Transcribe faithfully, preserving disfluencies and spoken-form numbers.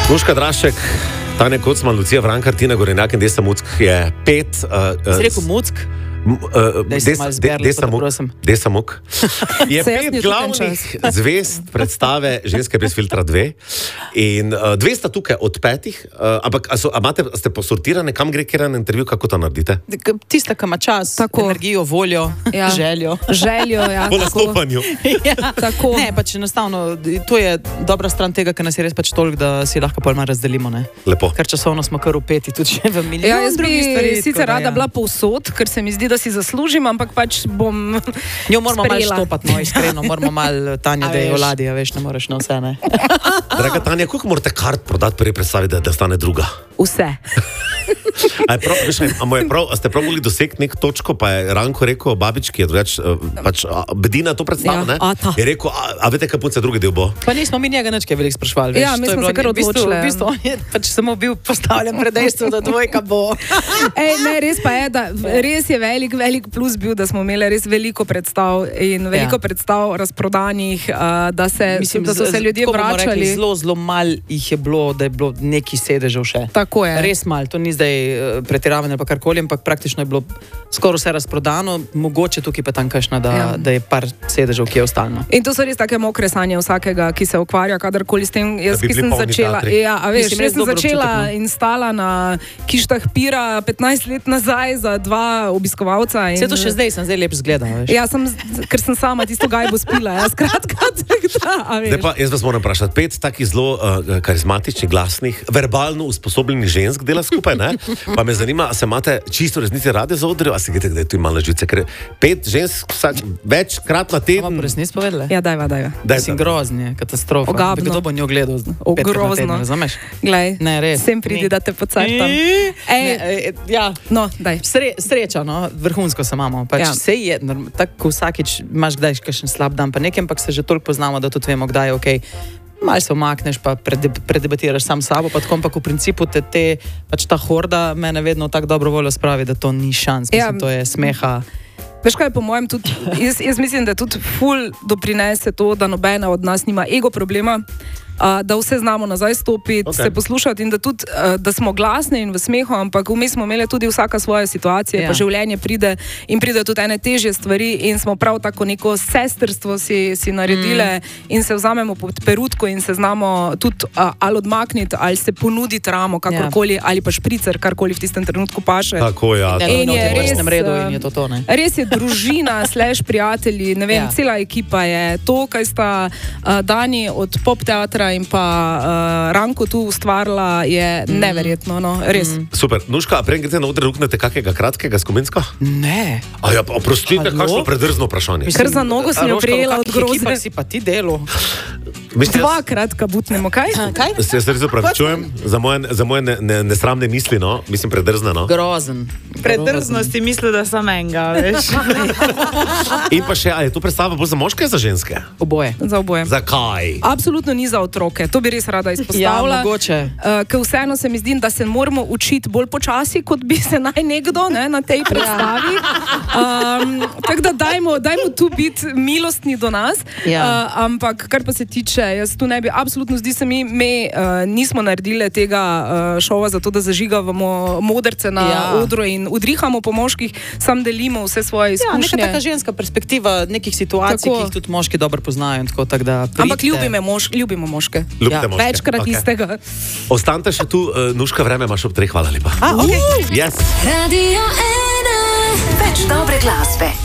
Nuška Drašek, Tanja Kocman, Lucija Vrankar, Tina Gorenjak in Desa Muck je pet... Uh, uh, si rekel Muck? Desa Muck. Je pet glavnih zvezd predstave Ženske brez filtra dve. In uh, dve sta tukaj od petih, uh, ampak a so, a imate, a ste posortirane, kam gre kjer na intervju, kako to naredite? Tista, ki ima čas, tako. Energijo, voljo, ja. željo. Željo, ja. Po nastopanju. ja. Tako. Ne, pač enostavno, to je dobra stran tega, ker nas je res pač toliko, da si lahko pol malo razdelimo, ne? Lepo. Ker časovno smo kar upeti, tudi še v milijon. Ja, jaz bi stvari, sicer rada ja. bila povsod, ker se mi zdi, da si zaslužim, ampak pač bom jo moramo malo štopati, no, iskreno, moramo malo Tanja, da je v ladji, veš, ne moreš na vse, ne. Draga Tanja, koliko morate kart prodati prvi predstavi, da, da stane druga? Vse. A, prav, veš, a, a, prav, a ste pravili dosegti nek točko, pa je Ranko rekel babički, je drugač, pač Bedina to predstavlja, ja, ne? Je rekel, a, a vete, kaj punce drugi del bo? Pa nismo mi njega nič kaj veliko sprašvali, veš. Ja, mi smo se kar odločili. V bistvu, on je pač samo bil postavljen pred dejstvo, da dvojka bo. Ej, ne, res pa je, da res je velik, velik plus bil, da smo imeli res veliko predstav in veliko ja. predstav razprodanih, da, se, Mislim, da so se ljudje vračali. Rekli, zelo, zelo mal jih je bilo, da je bilo neki sedežev še. Tako je. Res mal, to ni zdaj pretiravanje pa karkoli, ampak praktično je bilo skoraj vse razprodano, mogoče tukaj pa tam kašna, da, ja. da je par sedežev, ki je ostalno. In to so res take mokre sanje vsakega, ki se ukvarja kadarkoli s tem. Jaz, ki sem začela, ja, a veš, Mislim, sem začela in stala na Kištah Pira petnajst let nazaj za dva obiskovalca. In... Vse to še zdaj, sem zdaj lep zgledala, veš. Ja, sem, ker sem sama tisto gajbo spila, ja, skratka, da, a veš. Zdaj pa, jaz vas moram vprašati, pet takih zelo uh, karizmatičnih, glasnih, verbalno usposobljenih žensk dela skupaj, ne? Pa me zanima, a se imate čisto resnici rade za odrijo, a se gledate, da je tu malo živce, ker pet žensk vsak večkrat na teden. Vam resnic povedali? Ja, dajva, dajva. Mislim, grozni, katastrofa. Ogabno. Kdo bo njo gledal? Ogrozno. Razumeš? Glej, ne, res. Sem pridi, da te pocartam. Ej, ja. No, daj. Sre, sreča, no, vrhunsko se imamo. Pač ja. Sej je, tako vsakič imaš kdaj kakšen slab dan, pa nekaj, ampak se že toliko poznamo, da tudi vemo, kdaj je okej. Okay. Malo se omakneš, pa predebatiraš sam sabo, pa tako, ampak v principu te, te pač ta horda mene vedno tako dobro voljo spravi, da to ni šans, mislim, ja. To je smeha. Veš kaj, po mojem tudi, jaz, jaz mislim, da tudi ful doprinese to, da nobena od nas nima ego problema, Uh, da vse znamo nazaj stopiti, okay. se poslušati in da tudi, uh, da smo glasni in v smehu, ampak vmes smo imeli tudi vsaka svoje situacije, ja. Pa življenje pride in pride tudi ene težje stvari in smo prav tako neko sestrstvo si, si naredile mm. in se vzamemo pod perutko in se znamo tudi uh, ali odmakniti, ali se ponuditi ramo, kakorkoli, ja. Ali pa špricer, karkoli v tistem trenutku paše. Tako, ja. In je res, redu in je to to, ne? Res je družina, slash prijatelji, ne vem, ja. Cela ekipa je to, kaj sta uh, Dani od pop teatra in pa uh, Ranko tu ustvarila, je mm. neverjetno, no, res. Mm. Super. Nuška, a prej greste na odre ruknete kakega kratkega skominska? Ne. A ja, oprostite, kakšno predrzno vprašanje. Ker za nogo sem jo prijela od grozne. Si pa ti delo. Dva kratka butnemo, kaj? A, kaj? Se jaz res opravičujem za moje, za moje ne, ne, nesramne misli, no? Mislim, predrzne, no? Grozen. Predrzno si mislil, da sem enega, veš. In pa še, a je to predstava bolj za moške ali za ženske? Oboje. Za oboje. Zakaj? Absolutno ni za otroke, to bi res rada izpostavila. Ja, mogoče. Uh, ker vseeno se mi zdi, da se moramo učiti bolj počasi, kot bi se naj nekdo, ne, na tej predstavi. Um, tako da dajmo, dajmo tu biti milostni do nas. Ja. Uh, ampak, kar pa se tiče, jaz tu ne bi, absolutno zdi se mi, mi uh, nismo naredili tega uh, šova zato, da zažigavamo modrce na ja. Odru in udrihamo po moških, sam delimo vse svoje izkušnje. Ja, neka taka ženska perspektiva nekih situacij, tako. Ki jih tudi moški dobro poznajo. Tako, tak da ampak ljubimo, moš, ljubimo moške. Ja. moške. Večkrat okay. Istega. Ostante še tu, uh, Nuška, vreme imaš ob treh, hvala lepa. A, okay. Yes. Radio ena. Več dobre glasbe.